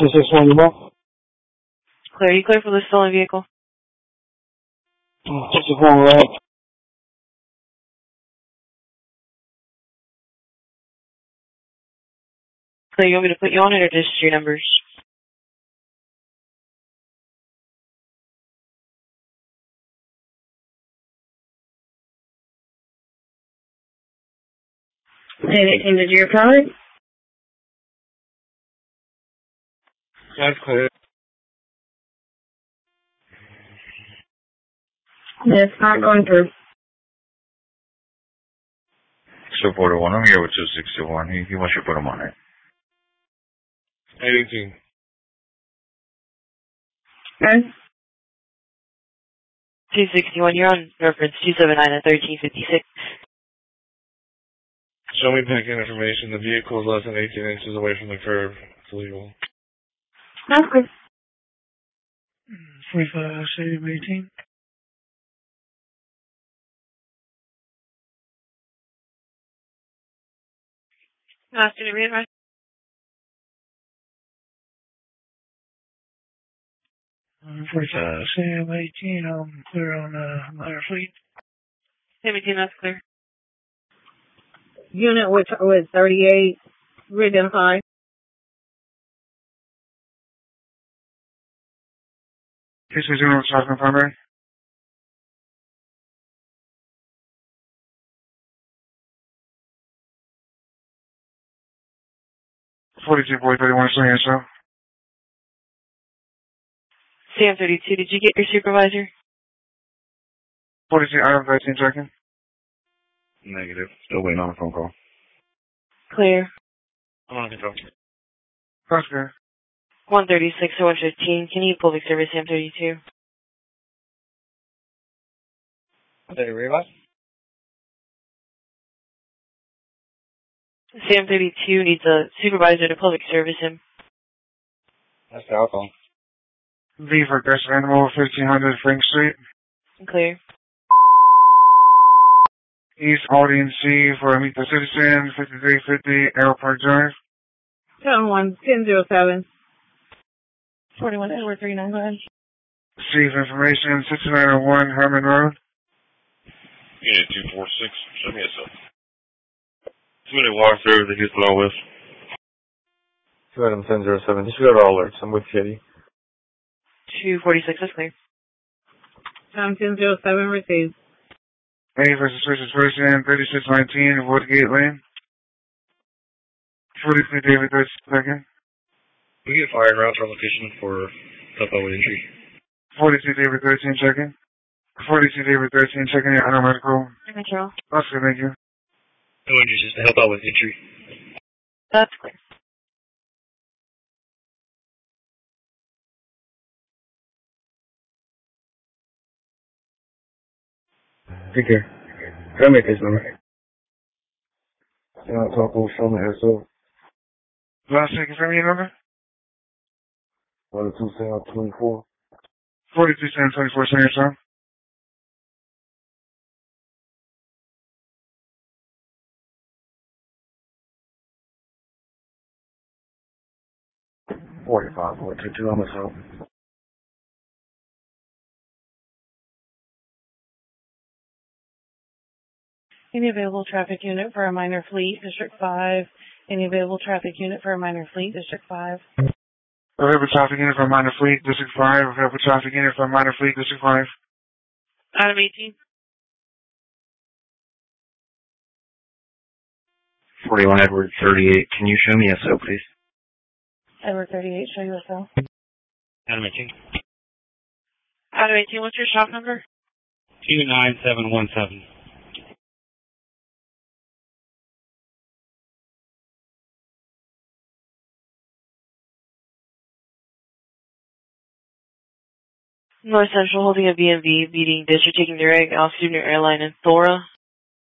261, you well? Clear. You clear for the stolen vehicle? 261, right? Clear. You want me to put you on it or just your numbers? And did you call it? That's clear. It's not going through. 241, I'm here with 261. He wants you to put him on it. 818. Okay. 261, you're on reference 279 at 1356. Show me picking information. The vehicle is less than 18 inches away from the curb. It's illegal. That's good. 45, City of 18. Did it read right? 45, City of 18. I'm clear on Minor Fleet. 17, that's clear. Unit with 38, re-identify. This is General Shotgun Primary. 42, boy, 31, showing yourself. Sam 32, did you get your supervisor? 42, item 13, checking. Negative. Still waiting on a phone call. Clear. I'm on control. That's good. 136 or 115, can you public service Sam 32? Did you realize? Sam 32 needs a supervisor to public service him. That's the alcohol. V for aggressive animal, 1500 Frank Street. Clear. East Audience C for Meet the Citizen, 5350 Arrow Park Drive. 1007. 41 Edward 39, go ahead. Receive information, 6901 Herman Road. Unit 246, show me a cell. Somebody walk through the Houston All West. 2 item 1007. Disregard all alerts. I'm with Kitty. 246, that's clear. 1007 received. A versus person, 3619 Woodgate Lane. 43 David 32nd. We get fired route for location for topo with entry. 42 David 13 checking. 42 David 13 checking your medical. Control. That's good, thank you. No entries, just to help out with entry. That's clear. Take care. Can I make this number? Yeah, talk over show me SO. Last second from your number? 12724. 42 24 send yourself. $45, $42 on myself. Any available traffic unit for a minor fleet, District 5. Any available traffic unit for a minor fleet, District 5. Available traffic unit for minor fleet, District 5. Available traffic unit for minor fleet, District 5. Adam 18. 41 Edward 38. Can you show me SO, please? Edward 38, show you SO. Adam 18. Adam 18, what's your shop number? 29717. North Central holding a BMV, beating district taking direct, off student airline and Thora.